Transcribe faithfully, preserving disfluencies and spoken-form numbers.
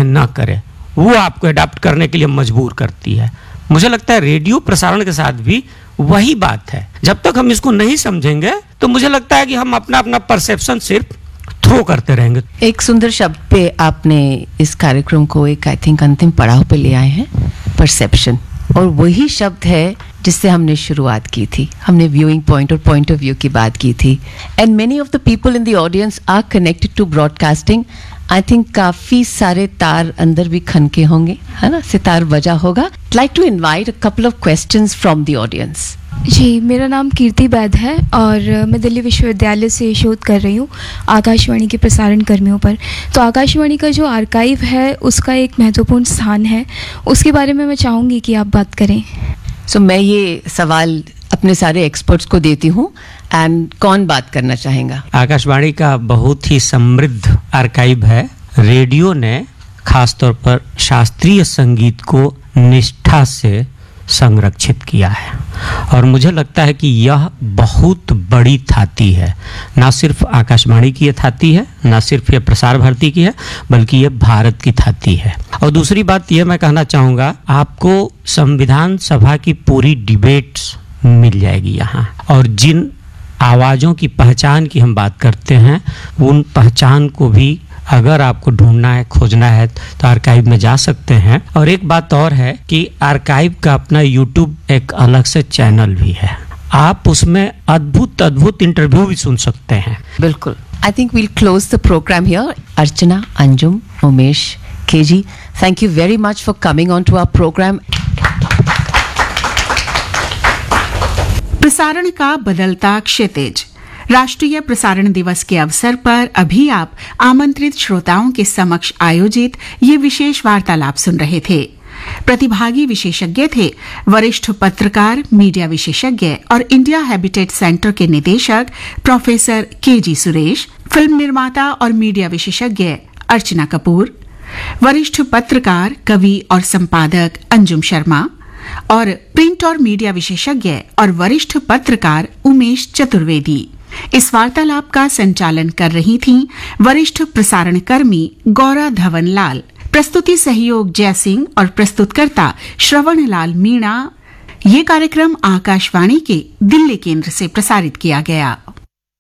न करें, वो आपको अडॉप्ट करने के लिए मजबूर करती है। मुझे लगता है रेडियो प्रसारण के साथ भी वही बात है। जब तक हम इसको नहीं समझेंगे तो मुझे लगता है कि हम अपना अपना परसेप्शन सिर्फ थ्रो करते रहेंगे। एक सुंदर शब्द पे आपने इस कार्यक्रम को एक आई थिंक अंतिम पड़ाव पे ले आए हैं, परसेप्शन, और वही शब्द है जिससे हमने शुरुआत की थी। हमने व्यूइंग पॉइंट और पॉइंट ऑफ व्यू की बात की थी, and many of the people in the audience are connected to broadcasting. I think काफी सारे तार अंदर भी खनके होंगे, है ना, सितार बजा होगा। Like to invite a couple of questions from the audience. जी, मेरा नाम कीर्ति बैद है और मैं दिल्ली विश्वविद्यालय से शोध कर रही हूँ आकाशवाणी के प्रसारण कर्मियों पर। तो आकाशवाणी का जो आर्काइव है उसका एक महत्वपूर्ण स्थान है, उसके बारे में मैं चाहूँगी कि आप बात करें। सो so, मैं ये सवाल अपने सारे एक्सपर्ट्स को देती हूँ, एंड कौन बात करना चाहेगा? आकाशवाणी का बहुत ही समृद्ध आर्काइव है। रेडियो ने खासतौर पर शास्त्रीय संगीत को निष्ठा से संरक्षित किया है, और मुझे लगता है कि यह बहुत बड़ी थाती है। ना सिर्फ आकाशवाणी की ये थाती है, ना सिर्फ ये प्रसार भारती की है, बल्कि ये भारत की थाती है। और दूसरी बात ये मैं कहना चाहूँगा, आपको संविधान सभा की पूरी डिबेट्स मिल जाएगी यहाँ, और जिन आवाज़ों की पहचान की हम बात करते हैं, उन पहचान को भी अगर आपको ढूंढना है, खोजना है, तो आर्काइव में जा सकते हैं। और एक बात और है कि आर्काइव का अपना यूट्यूब एक अलग से चैनल भी है, आप उसमें अद्भुत अद्भुत इंटरव्यू भी सुन सकते हैं। बिल्कुल। I think we'll close the programme here. Archana, Anjum, Umesh, KG, thank you very much for coming on to our programme. प्रसारण का बदलता क्षितिज। राष्ट्रीय प्रसारण दिवस के अवसर पर अभी आप आमंत्रित श्रोताओं के समक्ष आयोजित ये विशेष वार्तालाप सुन रहे थे। प्रतिभागी विशेषज्ञ थे वरिष्ठ पत्रकार, मीडिया विशेषज्ञ और इंडिया हैबिटेट सेंटर के निदेशक प्रोफेसर के जी सुरेश, फिल्म निर्माता और मीडिया विशेषज्ञ अर्चना कपूर, वरिष्ठ पत्रकार, कवि और संपादक अंजुम शर्मा, और प्रिंट और मीडिया विशेषज्ञ और वरिष्ठ पत्रकार उमेश चतुर्वेदी। इस वार्तालाप का संचालन कर रही थीं वरिष्ठ प्रसारण कर्मी गौरा धवन लाल, प्रस्तुति सहयोग जय सिंह और प्रस्तुतकर्ता श्रवण लाल मीणा। ये कार्यक्रम आकाशवाणी के दिल्ली केंद्र से प्रसारित किया गया।